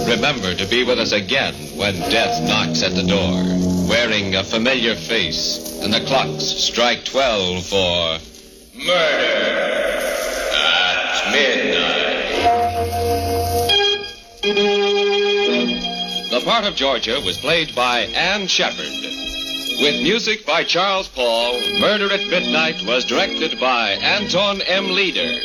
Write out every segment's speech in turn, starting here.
remember to be with us again when death knocks at the door, wearing a familiar face, and the clocks strike 12 for Murder at Midnight. The part of Georgia was played by Ann Shepard. With music by Charles Paul, Murder at Midnight was directed by Anton M. Leader.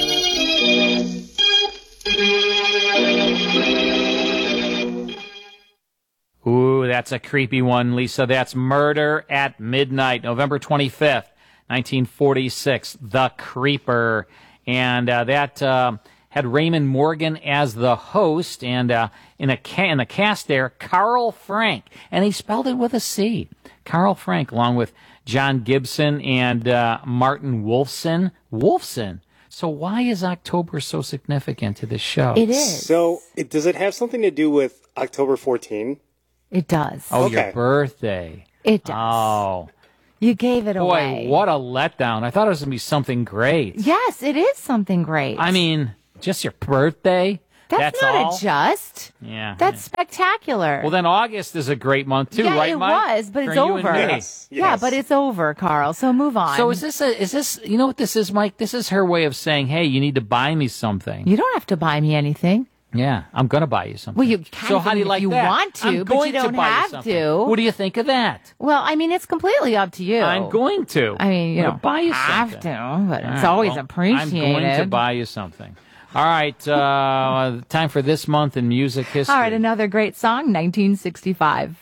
Ooh, that's a creepy one, Lisa. That's Murder at Midnight, November 25th, 1946, The Creeper. And that had Raymond Morgan as the host, and in the cast there, Carl Frank. And he spelled it with a C. Carl Frank, along with John Gibson and Martin Wolfson. Wolfson. So why is October so significant to this show? It is. So, does it have something to do with October 14? It does. Oh, Okay. your birthday. It does. Oh. You gave it away. Boy, what a letdown. I thought it was going to be something great. Yes, it is something great. I mean, just your birthday? That's not all? a just. Yeah. That's spectacular. Well, then August is a great month, too, yeah, right, it Mike? was, but For it's you over. and me. Yes. Yeah, but it's over, Carl. So move on. So is this, you know what this is, Mike? This is her way of saying, hey, you need to buy me something. You don't have to buy me anything. Yeah, I'm going to buy you something. Well, you can so how do you if like you that? want to, I'm but going you don't to buy have you something. to. What do you think of that? Well, I mean, it's completely up to you. I'm going to. I mean, you I'm don't gonna buy you have something. to, but All it's right, always well, appreciated. I'm going to buy you something. All right, time for this month in music history. All right, another great song, 1965.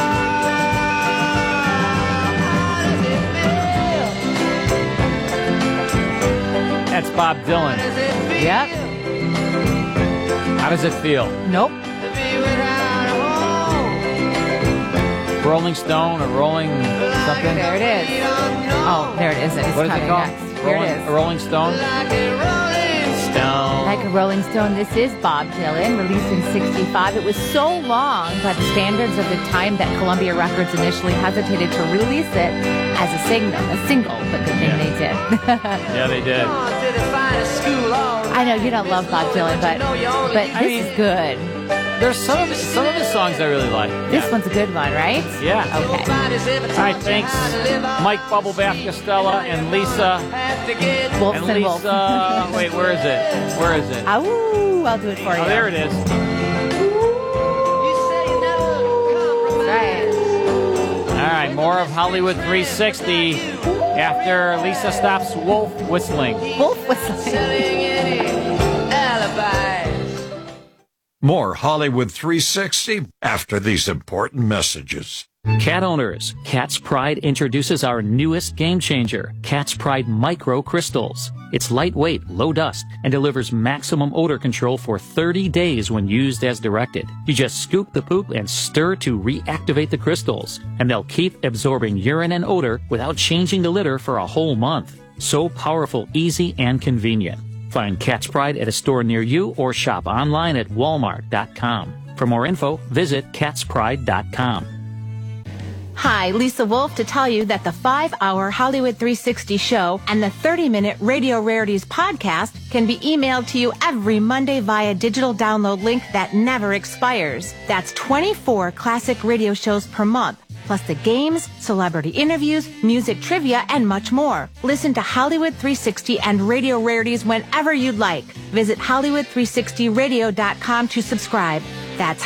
That's Bob Dylan. Yep. How does it feel? Nope. Rolling Stone or Rolling something? There it is. Oh, there it is. It's What is it coming called? next. Here it is. Rolling Stone? Stone. Like a Rolling Stone, this is Bob Dylan, released in 65. It was so long by the standards of the time that Columbia Records initially hesitated to release it as a single, but good thing they did. Yeah, they did. I know you don't love Bob Dylan, but this is good. There's some of his songs I really like. This one's a good one, right? Yeah. Okay. All right, thanks, Mike Bubblebath Costello and Lisa. Wolf And and Lisa, Wolf. wait, where is it? Where is it? Ooh, I'll do it for you. Oh, there it is. Right. All right, more of Hollywood 360 after Lisa stops wolf whistling. Wolf whistling. More Hollywood 360 after these important messages. Cat owners, Cat's Pride introduces our newest game changer, Cat's Pride Micro Crystals. It's lightweight, low dust, and delivers maximum odor control for 30 days when used as directed. You just scoop the poop and stir to reactivate the crystals, and they'll keep absorbing urine and odor without changing the litter for a whole month. So powerful, easy, and convenient. Find Cat's Pride at a store near you or shop online at walmart.com. For more info, visit catspride.com. Hi, Lisa Wolf to tell you that the 5-hour Hollywood 360 show and the 30-minute Radio Rarities podcast can be emailed to you every Monday via digital download link that never expires. That's 24 classic radio shows per month, plus the games, celebrity interviews, music trivia, and much more. Listen to Hollywood 360 and Radio Rarities whenever you'd like. Visit Hollywood360radio.com to subscribe. That's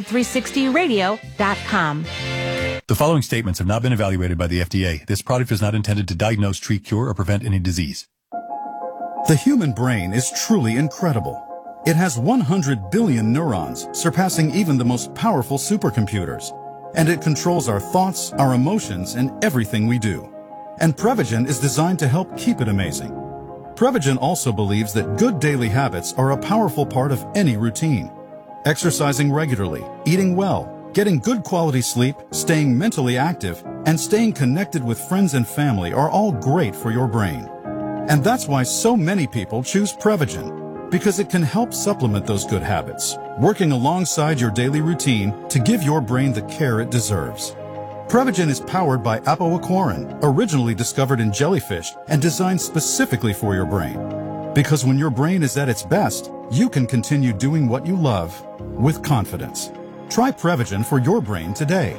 Hollywood360radio.com. The following statements have not been evaluated by the FDA. This product is not intended to diagnose, treat, cure, or prevent any disease. The human brain is truly incredible. It has 100 billion neurons, surpassing even the most powerful supercomputers. And it controls our thoughts, our emotions, and everything we do. And Prevagen is designed to help keep it amazing. Prevagen also believes that good daily habits are a powerful part of any routine. Exercising regularly, eating well, getting good quality sleep, staying mentally active, and staying connected with friends and family are all great for your brain. And that's why so many people choose Prevagen, because it can help supplement those good habits, working alongside your daily routine to give your brain the care it deserves. Prevagen is powered by apoaquarin, originally discovered in jellyfish and designed specifically for your brain. Because when your brain is at its best, you can continue doing what you love with confidence. Try Prevagen for your brain today.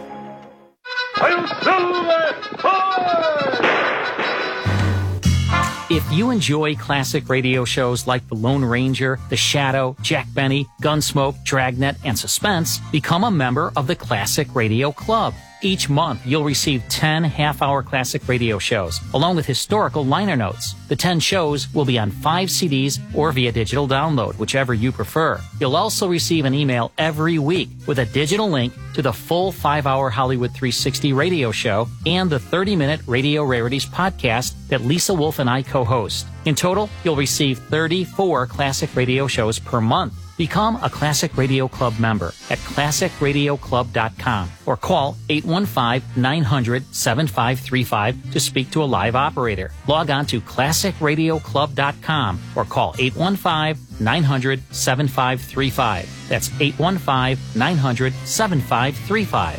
If you enjoy classic radio shows like The Lone Ranger, The Shadow, Jack Benny, Gunsmoke, Dragnet, and Suspense, become a member of the Classic Radio Club. Each month, you'll receive 10 half-hour classic radio shows, along with historical liner notes. The 10 shows will be on 5 CDs or via digital download, whichever you prefer. You'll also receive an email every week with a digital link to the full 5-hour Hollywood 360 radio show and the 30-minute Radio Rarities podcast that Lisa Wolf and I co-host. In total, you'll receive 34 classic radio shows per month. Become a Classic Radio Club member at ClassicRadioClub.com or call 815-900-7535 to speak to a live operator. Log on to ClassicRadioClub.com or call 815-900-7535. That's 815-900-7535.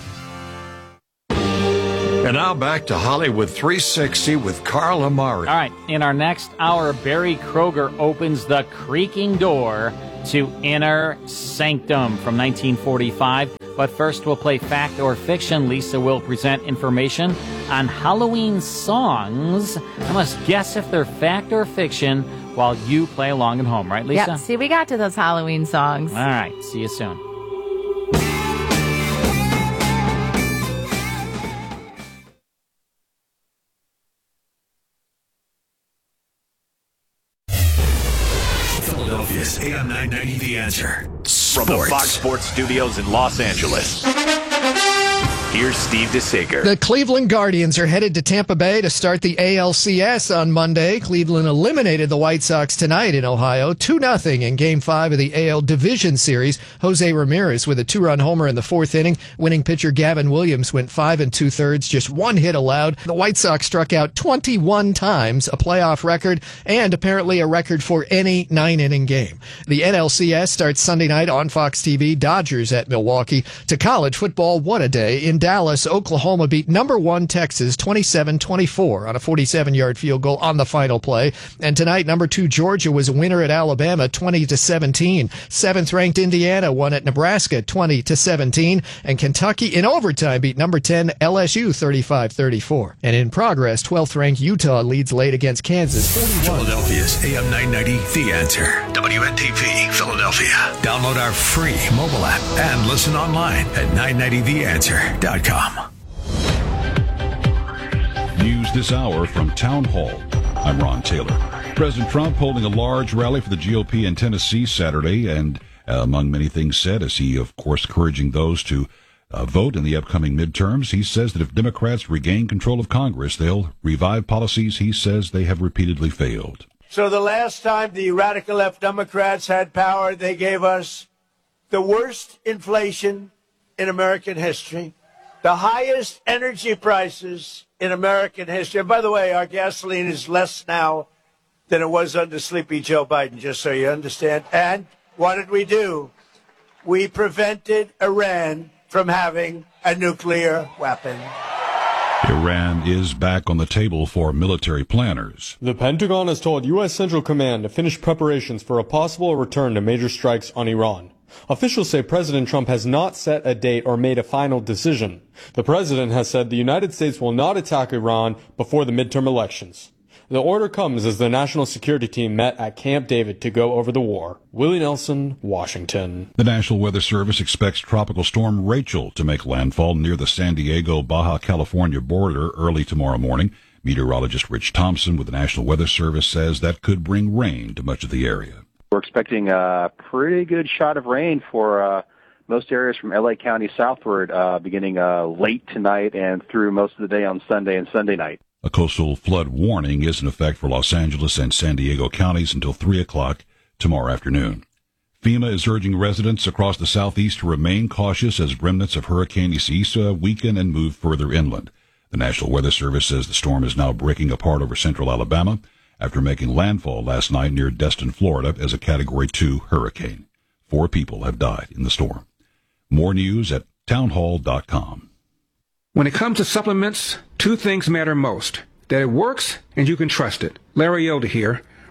And now back to Hollywood 360 with Carl Amari. All right, in our next hour, Barry Kroger opens the creaking door to Inner Sanctum from 1945. But first, we'll play Fact or Fiction. Lisa will present information on Halloween songs. I must guess if they're fact or fiction while you play along at home, right, Lisa? Yeah, see, we got to those Halloween songs. All right, see you soon. Philadelphia's AM 990 The Answer. From the Fox Sports Studios in Los Angeles, here's Steve DeSager. The Cleveland Guardians are headed to Tampa Bay to start the ALCS on Monday. Cleveland eliminated the White Sox tonight in Ohio, 2-0 in Game 5 of the AL Division Series. Jose Ramirez with a 2-run homer in the 4th inning. Winning pitcher Gavin Williams went 5 2/3, just 1 hit allowed. The White Sox struck out 21 times, a playoff record, and apparently a record for any 9-inning game. The NLCS starts Sunday night on Fox TV. Dodgers at Milwaukee. To college football, what a day. In Dallas, Oklahoma beat number 1 Texas 27-24 on a 47-yard field goal on the final play. And tonight, number 2 Georgia was a winner at Alabama 20-17. 7th-ranked Indiana won at Nebraska 20-17. And Kentucky in overtime beat number 10 LSU 35-34. And in progress, 12th-ranked Utah leads late against Kansas 41. Philadelphia's AM 990 The Answer. WNTP Philadelphia. Download our free mobile app and listen online at 990theanswer.com. News this hour from Town Hall. I'm Ron Taylor. President Trump holding a large rally for the GOP in Tennessee Saturday, and among many things said, as he, of course, encouraging those to vote in the upcoming midterms, he says that if Democrats regain control of Congress, they'll revive policies he says they have repeatedly failed. So the last time the radical left Democrats had power, they gave us the worst inflation in American history, the highest energy prices in American history. And by the way, our gasoline is less now than it was under Sleepy Joe Biden, just so you understand. And what did we do? We prevented Iran from having a nuclear weapon. Iran is back on the table for military planners. The Pentagon has told U.S. Central Command to finish preparations for a possible return to major strikes on Iran. Officials say President Trump has not set a date or made a final decision. The president has said the United States will not attack Iran before the midterm elections. The order comes as the National Security Team met at Camp David to go over the war. Willie Nelson, Washington. The National Weather Service expects Tropical Storm Rachel to make landfall near the San Diego-Baja California border early tomorrow morning. Meteorologist Rich Thompson with the National Weather Service says that could bring rain to much of the area. We're expecting a pretty good shot of rain for most areas from L.A. County southward beginning late tonight and through most of the day on Sunday and Sunday night. A coastal flood warning is in effect for Los Angeles and San Diego counties until 3 o'clock tomorrow afternoon. FEMA is urging residents across the southeast to remain cautious as remnants of Hurricane Isaias weaken and move further inland. The National Weather Service says the storm is now breaking apart over central Alabama after making landfall last night near Destin, Florida as a Category 2 hurricane. 4 people have died in the storm. More news at townhall.com. When it comes to supplements, 2 things matter most: that it works and you can trust it. Larry Yoder here.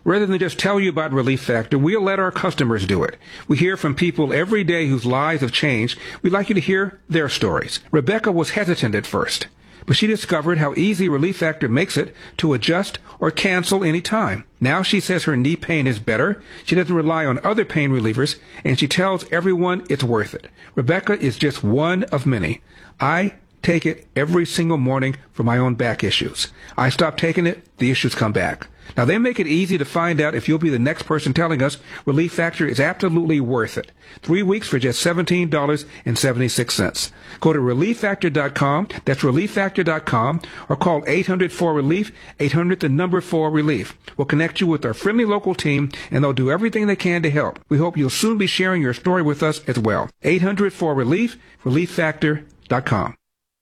Rather than just tell you about Relief Factor, we'll let our customers do it. We hear from people every day whose lives have changed. We'd like you to hear their stories. Rebecca was hesitant at first, but she discovered how easy Relief Factor makes it to adjust or cancel any time. Now she says her knee pain is better, she doesn't rely on other pain relievers, and she tells everyone it's worth it. Rebecca is just one of many. I take it every single morning for my own back issues. I stop taking it, the issues come back. Now, they make it easy to find out if you'll be the next person telling us Relief Factor is absolutely worth it. 3 weeks for just $17.76. Go to ReliefFactor.com, that's ReliefFactor.com, or call 800-4RELIEF, 800-4RELIEF. We'll connect you with our friendly local team, and they'll do everything they can to help. We hope you'll soon be sharing your story with us as well. 800-4RELIEF, ReliefFactor.com.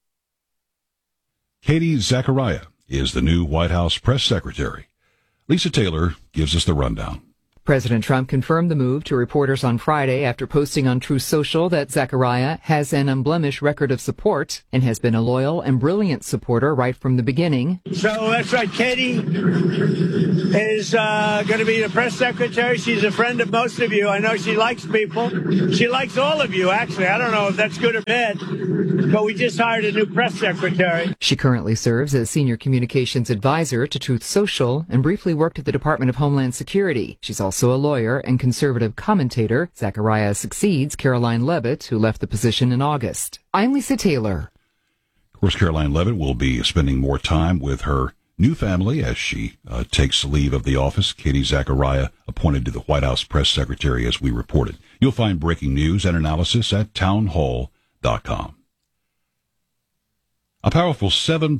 Katie Zachariah is the new White House press secretary. Lisa Taylor gives us the rundown. President Trump confirmed the move to reporters on Friday after posting on Truth Social that Zachariah has an unblemished record of support and has been a loyal and brilliant supporter right from the beginning. So that's right. Katie is going to be the press secretary. She's a friend of most of you. I know she likes people. She likes all of you, actually. I don't know if that's good or bad, but we just hired a new press secretary. She currently serves as senior communications advisor to Truth Social and briefly worked at the Department of Homeland Security. She's also a lawyer and conservative commentator. Zachariah succeeds Caroline Leavitt, who left the position in August. I'm Lisa Taylor. Of course, Caroline Leavitt will be spending more time with her new family as she takes leave of the office. Katie Zachariah appointed to the White House press secretary, as we reported. You'll find breaking news and analysis at townhall.com. A powerful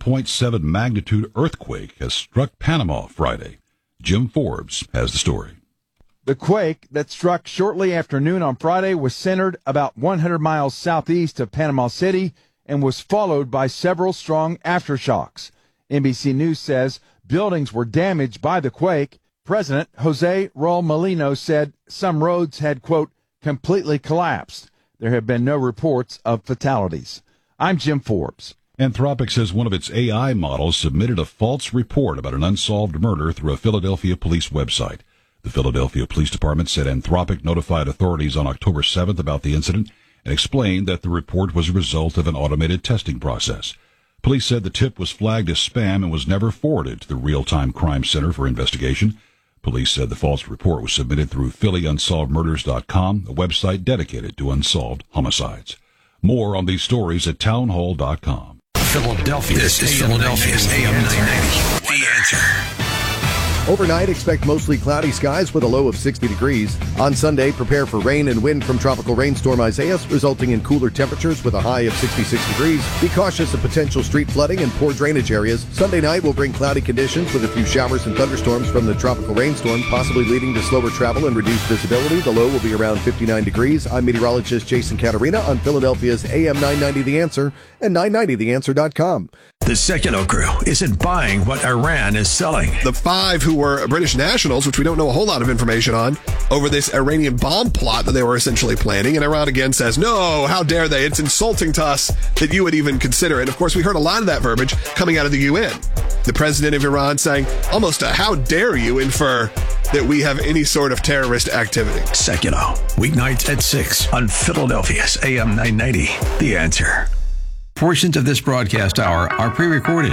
7.7 magnitude earthquake has struck Panama Friday. Jim Forbes has the story. The quake that struck shortly after noon on Friday was centered about 100 miles southeast of Panama City and was followed by several strong aftershocks. NBC News says buildings were damaged by the quake. President Jose Raul Molino said some roads had, quote, completely collapsed. There have been no reports of fatalities. I'm Jim Forbes. Anthropic says one of its AI models submitted a false report about an unsolved murder through a Philadelphia police website. The Philadelphia Police Department said Anthropic notified authorities on October 7th about the incident and explained that the report was a result of an automated testing process. Police said the tip was flagged as spam and was never forwarded to the Real-Time Crime Center for investigation. Police said the false report was submitted through PhillyUnsolvedMurders.com, a website dedicated to unsolved homicides. More on these stories at townhall.com. Philadelphia. This is Philadelphia's AM 990. The Answer. Overnight, expect mostly cloudy skies with a low of 60 degrees. On Sunday, prepare for rain and wind from Tropical Rainstorm Isaias, resulting in cooler temperatures with a high of 66 degrees. Be cautious of potential street flooding and poor drainage areas. Sunday night will bring cloudy conditions with a few showers and thunderstorms from the tropical rainstorm, possibly leading to slower travel and reduced visibility. The low will be around 59 degrees. I'm meteorologist Jason Caterina on Philadelphia's AM 990 The Answer and 990theanswer.com. The Secular Crew isn't buying what Iran is selling. The 5 who were British nationals, which we don't know a whole lot of information on, over this Iranian bomb plot that they were essentially planning. And Iran again says, no, how dare they? It's insulting to us that you would even consider it. Of course, we heard a lot of that verbiage coming out of the UN. The president of Iran saying almost a how dare you infer that we have any sort of terrorist activity. Secular, weeknights at 6 on Philadelphia's AM 990. The Answer. Portions of this broadcast hour are pre-recorded.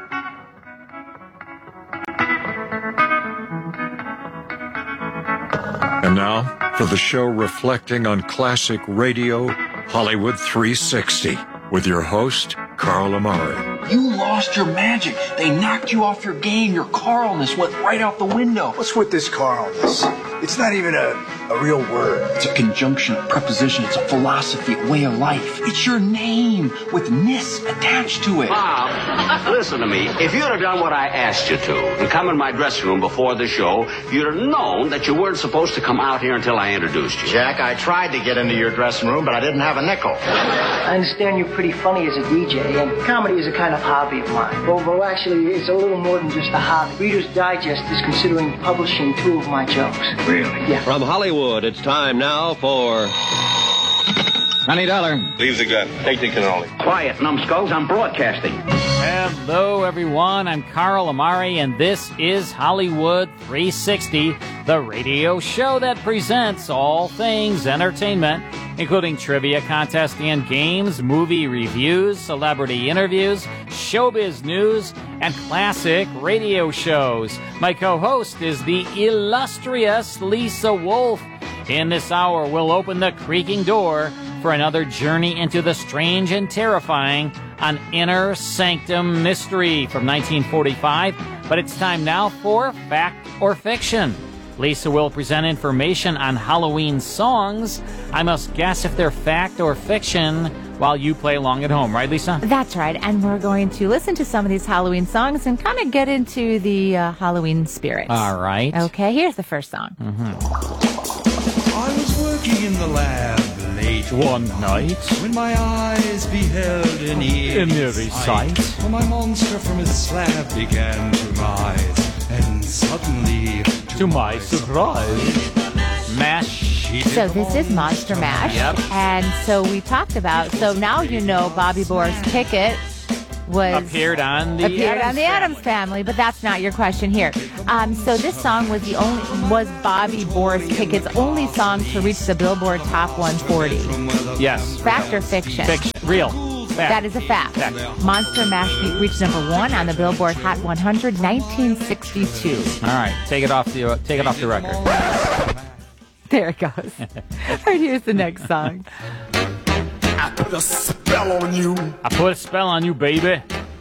And now, for the show reflecting on classic radio, Hollywood 360, with your host, Carl Amari. You lost your magic. They knocked you off your game. Your Carlness went right out the window. What's with this Carlness? It's not even a real word. It's a conjunction, a preposition. It's a philosophy, a way of life. It's your name with ness attached to it. Bob, listen to me. If you'd have done what I asked you to and come in my dressing room before the show, you'd have known that you weren't supposed to come out here until I introduced you. Jack, I tried to get into your dressing room, but I didn't have a nickel. I understand you're pretty funny as a DJ, and comedy is a kind of hobby of mine. Well, actually, it's a little more than just a hobby. Reader's Digest is considering publishing 2 of my jokes. Really? Yeah. From Hollywood, it's time now for $20. Leave the gun. Take the cannoli. Quiet, numbskulls. I'm broadcasting. Hello, everyone. I'm Carl Amari, and this is Hollywood 360, the radio show that presents all things entertainment, including trivia contests and games, movie reviews, celebrity interviews, showbiz news, and classic radio shows. My co-host is the illustrious Lisa Wolf. In this hour, we'll open the creaking door for another journey into the strange and terrifying, an Inner Sanctum mystery from 1945. But it's time now for Fact or Fiction. Lisa will present information on Halloween songs. I must guess if they're fact or fiction while you play along at home. Right, Lisa? That's right. And we're going to listen to some of these Halloween songs and kind of get into the Halloween spirit. All right. Okay, here's the first song. I was working in the lab late one night when my eyes beheld an eerie sight. For my monster from his slab began to rise, and suddenly, to my surprise, MASH. So this is Monster MASH. Yep. And so we talked about, so now you know Bobby Boris Pickett appeared on the Addams Family, but that's not your question here. So this song was Bobby Boris Pickett's only song to reach the Billboard Top 140. Yes. Fact or fiction? Fiction. Real. Fact. That is a fact. Monster MASH reached number 1 on the Billboard Hot 100, 1962. All right, take it off the record. There it goes. All right, here's the next song. I put a spell on you. I put a spell on you, baby.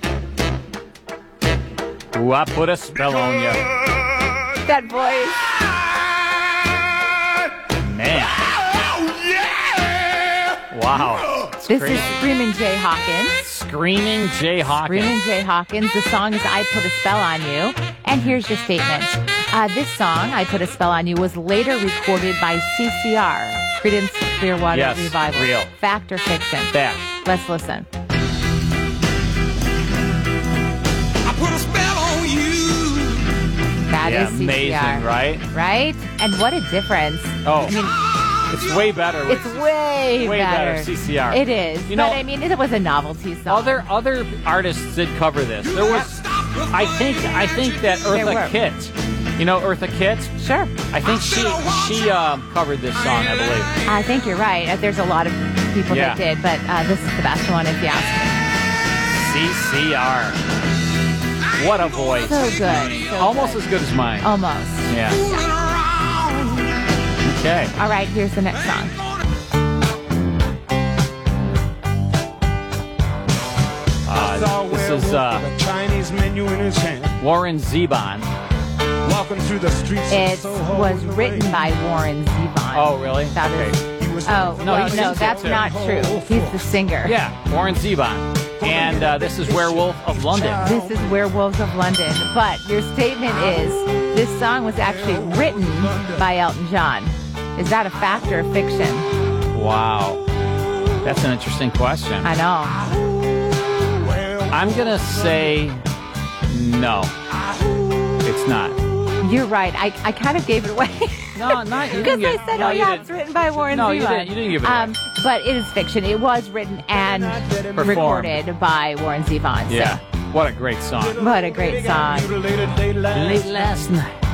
Ooh, I put a spell on you. That voice. Man. Oh, yeah! Wow. This is Screamin' Jay Hawkins. Screaming Jay Hawkins. Screaming Jay Hawkins. The song is I Put a Spell on You. And here's your statement. This song, I Put a Spell on You, was later recorded by CCR, Creedence Clearwater Revival. Real. Fact or fiction? Fact. Let's listen. I put a spell on you. That is CCR. Amazing, right? Right? And what a difference. Oh. I mean, it's way better. It's way better. CCR. It is. You know, but I mean, it was a novelty song. Other artists did cover this. There was, I think that Eartha Kitt. You know Eartha Kitt? Sure. I think she covered this song, I believe. I think you're right. There's a lot of people that did, but this is the best one if you ask me. CCR. What a voice. So good. Almost as good as mine. Almost. Yeah. Okay. All right, here's the next song. This is Chinese menu in his hand. Warren Zevon. Walking through the streets. It was written by Warren Zevon. Oh, really? That is. Oh, no, that's not true. He's the singer. Yeah, Warren Zevon. And this is Werewolf of London. This is Werewolves of London. But your statement is this song was actually written by Elton John. Is that a fact or a fiction? Wow. That's an interesting question. I know. I'm going to say no. It's not. You're right. I kind of gave it away. No, not you. Because I said, it's written by Warren Zevon. You didn't give it away. But it is fiction. It was written and recorded by Warren Zevon. Yeah. What a great song. What a great song. Late last night.